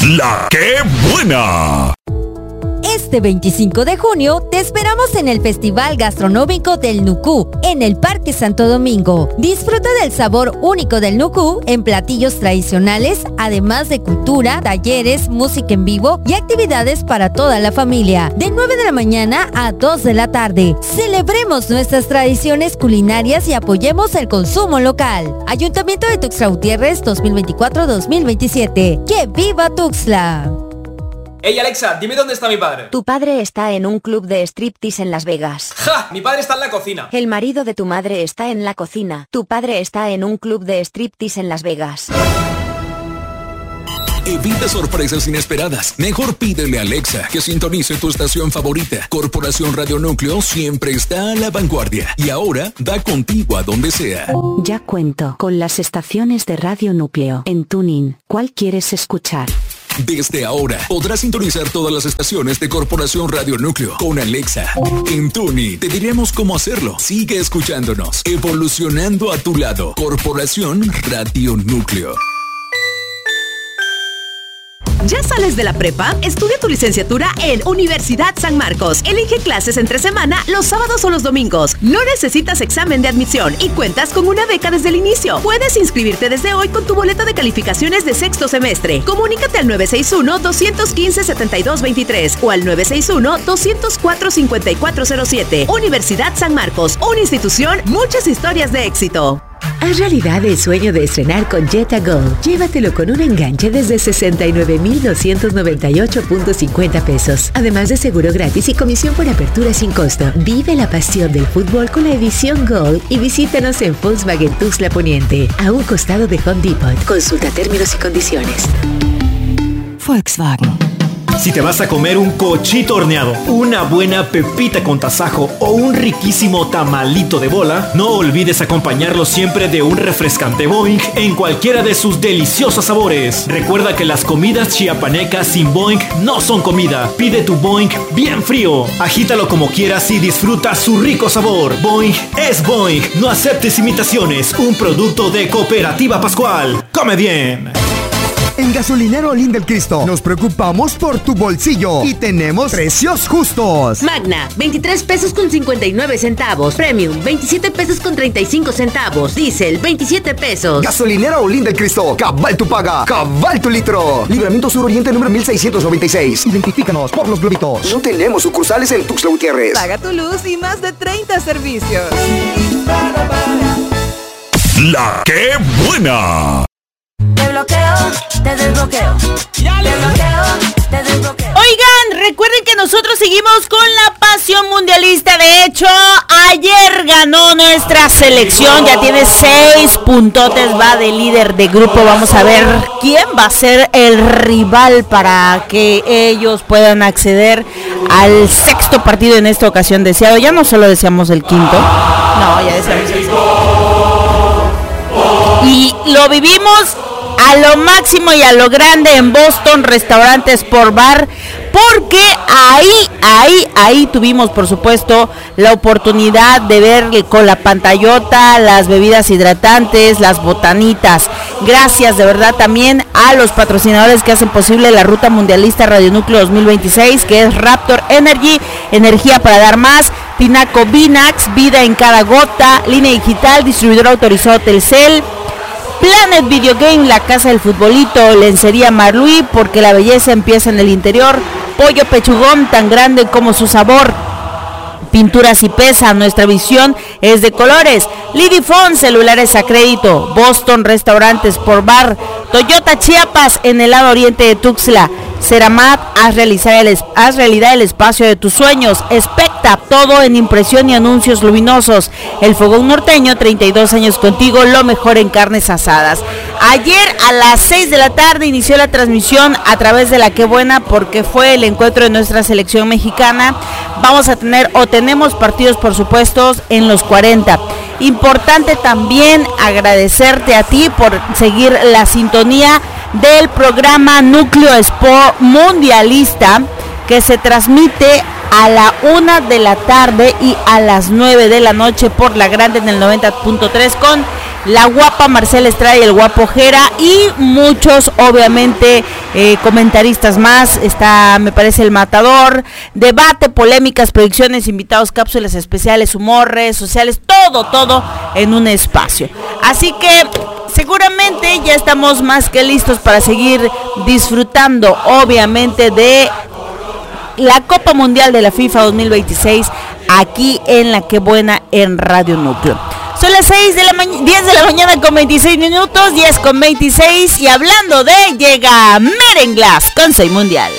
La ¡Qué buena! Este 25 de junio te esperamos en el Festival Gastronómico del Nucú, en el Parque Santo Domingo. Disfruta del sabor único del Nucú en platillos tradicionales, además de cultura, talleres, música en vivo y actividades para toda la familia. De 9 de la mañana a 2 de la tarde. Celebremos nuestras tradiciones culinarias y apoyemos el consumo local. Ayuntamiento de Tuxtla Gutiérrez 2024-2027. ¡Que viva Tuxtla! Ey Alexa, dime dónde está mi padre. Tu padre está en un club de striptease en Las Vegas. ¡Ja! Mi padre está en la cocina. El marido de tu madre está en la cocina. Tu padre está en un club de striptease en Las Vegas. Evita sorpresas inesperadas. Mejor pídele a Alexa que sintonice tu estación favorita. Corporación Radio Núcleo siempre está a la vanguardia. Y ahora va contigo a donde sea. Ya cuento con las estaciones de Radio Núcleo en TuneIn. ¿Cuál quieres escuchar? Desde ahora podrás sintonizar todas las estaciones de Corporación Radio Núcleo con Alexa. En TuneIn te diremos cómo hacerlo. Sigue escuchándonos, evolucionando a tu lado. Corporación Radio Núcleo. ¿Ya sales de la prepa? Estudia tu licenciatura en Universidad San Marcos. Elige clases entre semana los sábados o los domingos. No necesitas examen de admisión y cuentas con una beca desde el inicio. Puedes inscribirte desde hoy con tu boleta de calificaciones de sexto semestre. Comunícate al 961-215-7223 o al 961-204-5407. Universidad San Marcos, una institución, muchas historias de éxito. Haz realidad el sueño de estrenar con Jetta Gold. Llévatelo con un enganche desde 69,298.50 pesos. Además de seguro gratis y comisión por apertura sin costo. Vive la pasión del fútbol con la edición Gold y visítanos en Volkswagen Tuxtla Poniente, a un costado de Home Depot. Consulta términos y condiciones. Volkswagen. Si te vas a comer un cochito horneado, una buena pepita con tasajo o un riquísimo tamalito de bola, no olvides acompañarlo siempre de un refrescante Boing en cualquiera de sus deliciosos sabores. Recuerda que las comidas chiapanecas sin Boing no son comida. Pide tu Boing bien frío, agítalo como quieras y disfruta su rico sabor. Boing es Boing, no aceptes imitaciones. Un producto de Cooperativa Pascual. ¡Come bien! En Gasolinero Olín del Cristo nos preocupamos por tu bolsillo y tenemos precios justos. Magna, 23 pesos con 59 centavos. Premium, 27 pesos con 35 centavos. Diesel, 27 pesos. Gasolinero Olín del Cristo, cabal tu paga, cabal tu litro. Libramiento Sur Oriente número 1696. Identifícanos por los globitos. No tenemos sucursales en Tuxtla Gutiérrez. Paga tu luz y más de 30 servicios. La ¡Qué buena! Te bloqueo, te desbloqueo. Te bloqueo, te desbloqueo. Oigan, recuerden que nosotros seguimos con la pasión mundialista. De hecho, ayer ganó nuestra selección. Ya tiene 6 puntotes, va de líder de grupo. Vamos a ver quién va a ser el rival para que ellos puedan acceder al 6º partido en esta ocasión deseado. Ya no solo deseamos el 5º, no, ya deseamos el 6º. Y lo vivimos a lo máximo y a lo grande en Boston Restaurante Sport Bar, porque ahí tuvimos, por supuesto, la oportunidad de ver con la pantallota las bebidas hidratantes, las botanitas. Gracias de verdad también a los patrocinadores que hacen posible la ruta mundialista Radio Núcleo 2026, que es Raptor Energy, energía para dar más, Tinaco Vinax, vida en cada gota, Línea Digital, distribuidor autorizado Telcel, Planet Video Game, la casa del futbolito, Lencería Marluí, porque la belleza empieza en el interior, Pollo Pechugón, tan grande como su sabor, Pinturas y Pesa, nuestra visión es de colores, Lidifone, celulares a crédito, Boston Restaurantes Sport Bar, Toyota Chiapas en el lado oriente de Tuxtla, Ceramat, haz realidad el espacio de tus sueños, Specta, todo en impresión y anuncios luminosos, El Fogón Norteño, 32 años contigo, lo mejor en carnes asadas. Ayer a las 6 de la tarde inició la transmisión a través de La Qué Buena, porque fue el encuentro de nuestra selección mexicana. Vamos a tener o tenemos partidos, por supuesto, en los 40. Importante también agradecerte a ti por seguir la sintonía del programa Núcleo Sport Mundialista, que se transmite a la 1 de la tarde y a las 9 de la noche por La Grande en el 90.3 con la guapa Marcela Estrada y el guapo Jera, y muchos, obviamente, comentaristas más. Está, me parece, El Matador, debate, polémicas, predicciones, invitados, cápsulas especiales, humor, redes sociales, todo en un espacio. Así que seguramente ya estamos más que listos para seguir disfrutando, obviamente, de la Copa Mundial de la FIFA 2026 aquí en La Qué Buena en Radio Núcleo. Son las 10 de la mañana con 26 minutos, 10 con 26, y hablando de, llega Merenglass con Soy Mundial.